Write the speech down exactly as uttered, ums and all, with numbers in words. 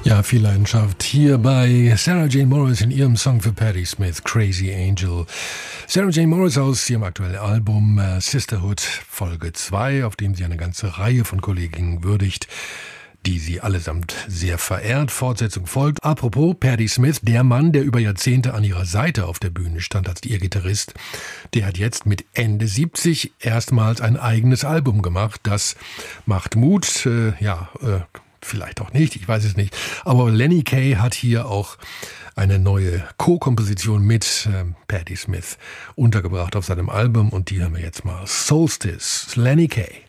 Ja, viel Leidenschaft hier bei Sarah Jane Morris in ihrem Song für Patti Smith, Crazy Angel. Sarah Jane Morris aus ihrem aktuellen Album äh, Sisterhood Folge zwei, auf dem sie eine ganze Reihe von Kolleginnen würdigt, die sie allesamt sehr verehrt. Fortsetzung folgt. Apropos Patti Smith, der Mann, der über Jahrzehnte an ihrer Seite auf der Bühne stand als ihr Gitarrist, der hat jetzt mit Ende siebzig erstmals ein eigenes Album gemacht. Das macht Mut, äh, ja, äh, vielleicht auch nicht, ich weiß es nicht. Aber Lenny Kaye hat hier auch eine neue Co-Komposition mit äh, Patti Smith untergebracht auf seinem Album und die hören wir jetzt mal. Solstice, Lenny Kaye.